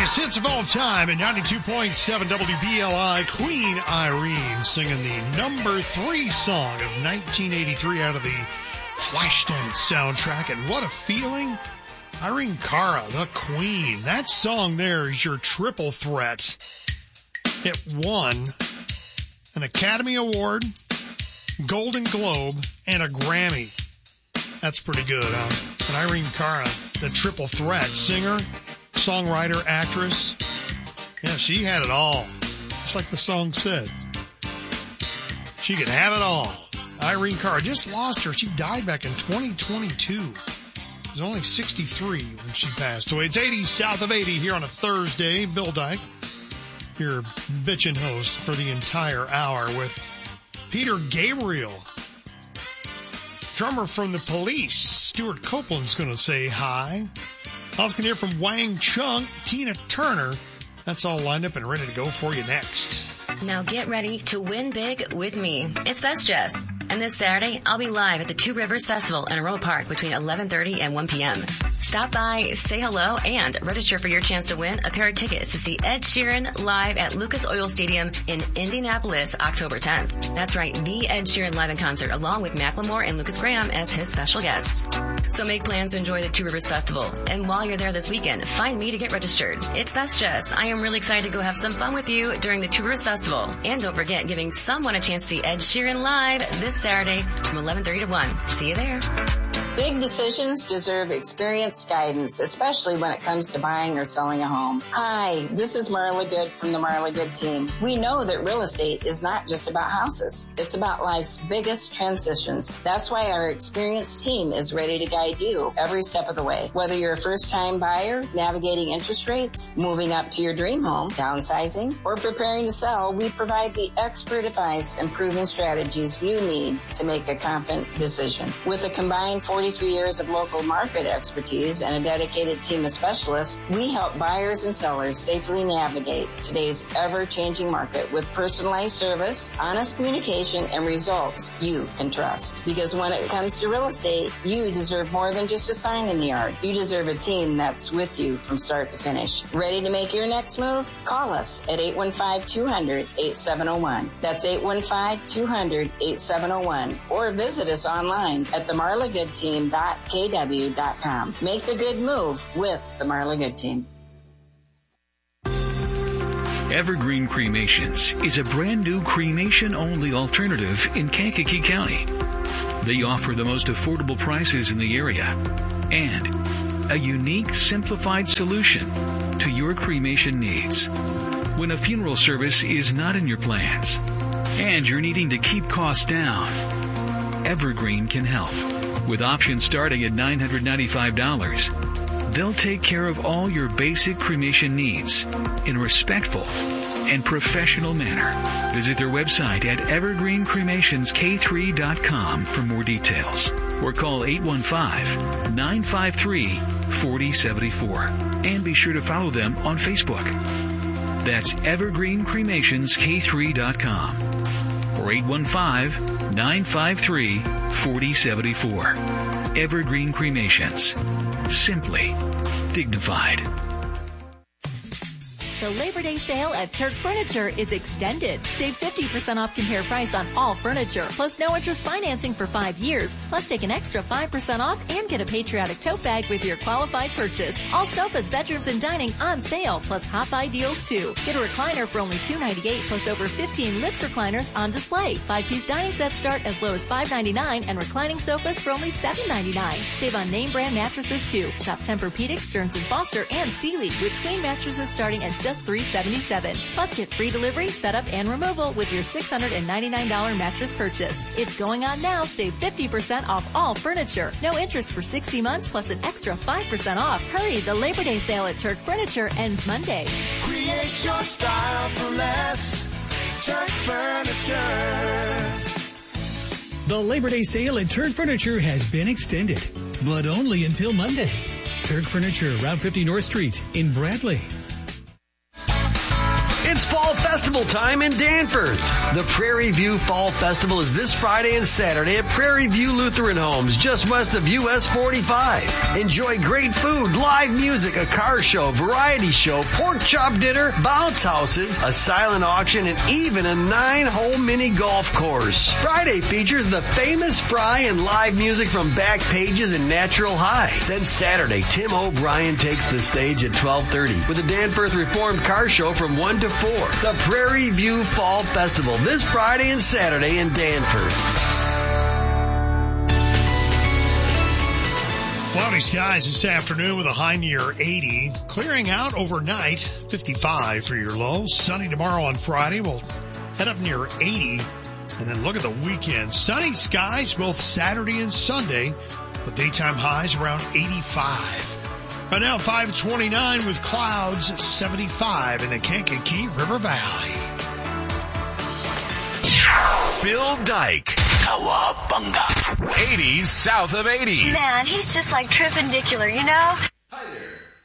Greatest hits of all time at 92.7 WBLI. Queen Irene singing the number 3 song of 1983 out of the Flashdance soundtrack. And what a feeling. Irene Cara, the Queen. That song there is your triple threat. It won an Academy Award, Golden Globe, and a Grammy. That's pretty good, huh? And Irene Cara, the triple threat, singer, songwriter, actress. Yeah, she had it all. Just like the song said. She could have it all. Irene Cara, just lost her. She died back in 2022. She was only 63 when she passed away. It's 80 south of 80 here on a Thursday. Bill Dyke, your bitchin' host for the entire hour with Peter Gabriel. Drummer from the Police, Stuart Copeland's going to say hi. Also can hear from Wang Chung, Tina Turner. That's all lined up and ready to go for you next. Now get ready to win big with me. It's Best Jess. And this Saturday, I'll be live at the Two Rivers Festival in Aurora Park between 11:30 and 1 p.m. Stop by, say hello, and register for your chance to win a pair of tickets to see Ed Sheeran live at Lucas Oil Stadium in Indianapolis, October 10th. That's right, the Ed Sheeran live in concert, along with Macklemore and Lucas Graham as his special guests. So make plans to enjoy the Two Rivers Festival. And while you're there this weekend, find me to get registered. It's Best Jess. I am really excited to go have some fun with you during the Two Rivers Festival. And don't forget, giving someone a chance to see Ed Sheeran live this Saturday from 11:30 to 1. See you there. Big decisions deserve experienced guidance, especially when it comes to buying or selling a home. Hi, this is Marla Good from the Marla Good team. We know that real estate is not just about houses. It's about life's biggest transitions. That's why our experienced team is ready to guide you every step of the way. Whether you're a first-time buyer, navigating interest rates, moving up to your dream home, downsizing, or preparing to sell, we provide the expert advice and proven strategies you need to make a confident decision. With a combined 43 years of local market expertise and a dedicated team of specialists, we help buyers and sellers safely navigate today's ever-changing market with personalized service, honest communication, and results you can trust. Because when it comes to real estate, you deserve more than just a sign in the yard. You deserve a team that's with you from start to finish. Ready to make your next move? Call us at 815-200-8701. That's 815-200-8701. Or visit us online at themarlagoodteam.kw.com. Make the good move with the Marla Good team. Evergreen Cremations is a brand new cremation-only alternative in Kankakee County. They offer the most affordable prices in the area and a unique, simplified solution to your cremation needs. When a funeral service is not in your plans and you're needing to keep costs down, Evergreen can help. With options starting at $995, they'll take care of all your basic cremation needs in a respectful and professional manner. Visit their website at evergreencremationsk3.com for more details or call 815-953-4074 and be sure to follow them on Facebook. That's evergreencremationsk3.com or 815-953-4074. Evergreen Cremations. Simply dignified. The Labor Day sale at Turk Furniture is extended. Save 50% off compare price on all furniture, plus no interest financing for 5 years. Plus take an extra 5% off and get a patriotic tote bag with your qualified purchase. All sofas, bedrooms, and dining on sale, plus hot buy deals too. Get a recliner for only $298, plus over 15 lift recliners on display. 5-piece dining sets start as low as $5.99 and reclining sofas for only $7.99. Save on name brand mattresses too. Shop Tempur-Pedic, Stearns & Foster, and Sealy with queen mattresses starting at just $377. Plus get free delivery, setup, and removal with your $699 mattress purchase. It's going on now. Save 50% off all furniture. No interest for 60 months plus an extra 5% off. Hurry, the Labor Day sale at Turk Furniture ends Monday. Create your style for less. Turk Furniture. The Labor Day sale at Turk Furniture has been extended, but only until Monday. Turk Furniture, Route 50 North Street in Bradley. It's Fall Festival time in Danforth. The Prairie View Fall Festival is this Friday and Saturday at Prairie View Lutheran Homes, just west of US 45. Enjoy great food, live music, a car show, variety show, pork chop dinner, bounce houses, a silent auction, and even a 9-hole mini golf course. Friday features the famous Fry and live music from Back Pages and Natural High. Then Saturday, Tim O'Brien takes the stage at 12:30 with a Danforth Reformed car show from 1 to 4. The Prairie View Fall Festival this Friday and Saturday in Danforth. Cloudy skies this afternoon with a high near 80. Clearing out overnight, 55 for your low. Sunny tomorrow on Friday. We'll head up near 80. And then look at the weekend. Sunny skies both Saturday and Sunday, with daytime highs around 85. Right now, 5:29 with clouds, 75 in the Kankakee River Valley. Bill Dyke. Cowabunga. 80s south of 80. Man, he's just like tripendicular, you know?